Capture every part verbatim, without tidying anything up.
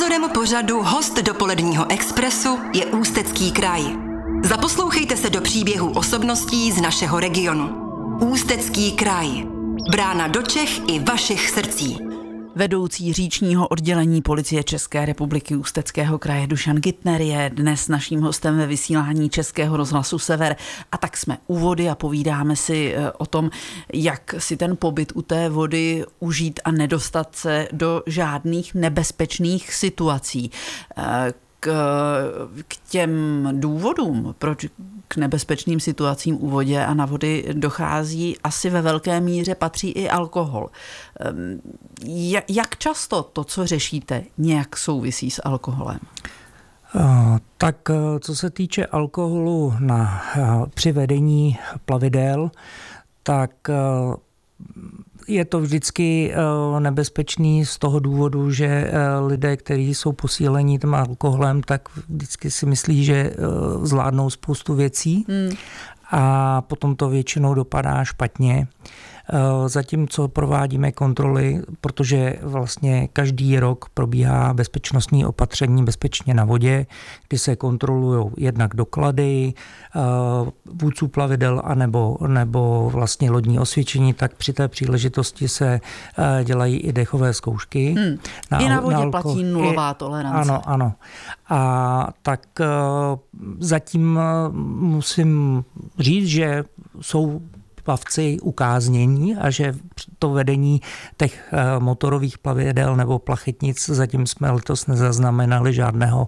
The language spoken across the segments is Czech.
Sponzorem pořadu Host dopoledního expresu je Ústecký kraj. Zaposlouchejte se do příběhů osobností z našeho regionu. Ústecký kraj. Brána do Čech i vašich srdcí. Vedoucí říčního oddělení Policie České republiky Ústeckého kraje Dušan Gytner je dnes naším hostem ve vysílání Českého rozhlasu Sever. A tak jsme u vody a povídáme si o tom, jak si ten pobyt u té vody užít a nedostat se do žádných nebezpečných situací. K, k těm důvodům, proč k nebezpečným situacím u vodě a na vody dochází, asi ve velké míře patří i alkohol. Jak často to, co řešíte, nějak souvisí s alkoholem? Tak co se týče alkoholu na, při vedení plavidel, tak je to vždycky nebezpečný z toho důvodu, že lidé, kteří jsou posílení tím alkoholem, tak vždycky si myslí, že zvládnou spoustu věcí hmm. a potom to většinou dopadá špatně. Zatímco provádíme kontroly, protože vlastně každý rok probíhá bezpečnostní opatření bezpečně na vodě, kdy se kontrolují jednak doklady vůdců plavidel anebo, nebo vlastně lodní osvědčení, tak při té příležitosti se dělají i dechové zkoušky. Hmm. Na, I na vodě na alko- platí nulová tolerance. Ano, ano. A tak zatím musím říct, že jsou plavci ukáznění a že to vedení těch motorových plavidel nebo plachetnic zatím jsme letos nezaznamenali žádného,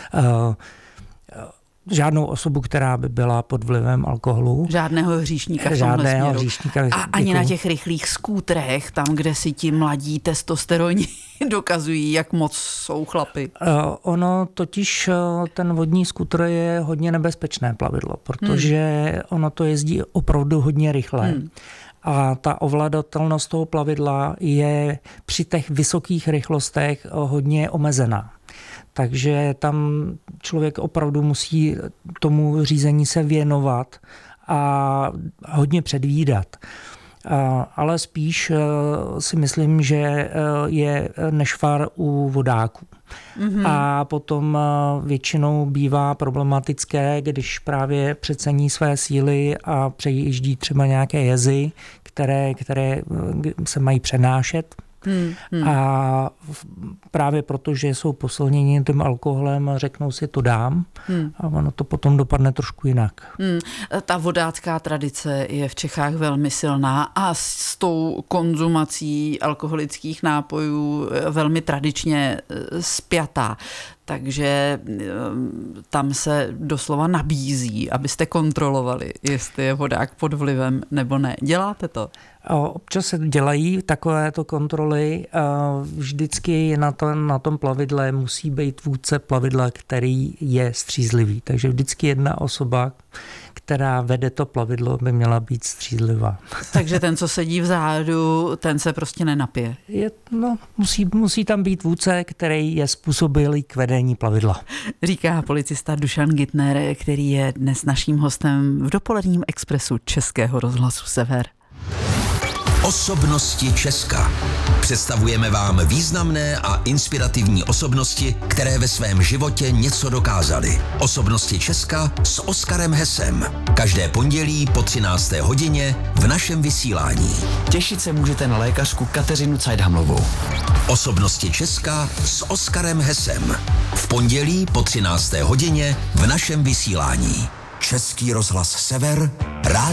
žádnou osobu, která by byla pod vlivem alkoholu. Žádného hříšníka v tomhle Žádného směru. Hříšníka, a ani na těch rychlých skútrech, tam, kde si ti mladí testosteroni dokazují, jak moc jsou chlapi. Uh, ono totiž, ten vodní skútr je hodně nebezpečné plavidlo, protože hmm. ono to jezdí opravdu hodně rychle. Hmm. A ta ovladatelnost toho plavidla je při těch vysokých rychlostech hodně omezená. Takže tam člověk opravdu musí tomu řízení se věnovat a hodně předvídat. Ale spíš si myslím, že je nešvar u vodáků. Mm-hmm. A potom většinou bývá problematické, když právě přecení své síly a přejíždí třeba nějaké jezy, které, které se mají přenášet. Hmm, hmm. A právě proto, že jsou posilněni tím alkoholem, řeknou si to dám hmm. a ono to potom dopadne trošku jinak. Hmm. Ta vodácká tradice je v Čechách velmi silná a s tou konzumací alkoholických nápojů velmi tradičně spjatá. Takže tam se doslova nabízí, abyste kontrolovali, jestli je vodák pod vlivem nebo ne. Děláte to? Občas se dělají takovéto kontroly. Vždycky na tom, na tom plavidle musí být vůdce plavidla, který je střízlivý. Takže vždycky jedna osoba, která vede to plavidlo, by měla být střízlivá. Takže ten, co sedí vzadu, ten se prostě nenapije. Je, no, musí, musí tam být vůdce, který je způsobilý k vedení plavidla. Říká policista Dušan Gytner, který je dnes naším hostem v dopoledním expresu Českého rozhlasu Sever. Osobnosti Česka. Představujeme vám významné a inspirativní osobnosti, které ve svém životě něco dokázaly. Osobnosti Česka s Oskarem Hesem. Každé pondělí po třinácté hodině v našem vysílání. Těšit se můžete na lékařku Kateřinu Cajdhamlovou. Osobnosti Česka s Oskarem Hesem. V pondělí po třinácté hodině v našem vysílání. Český rozhlas Sever, rádio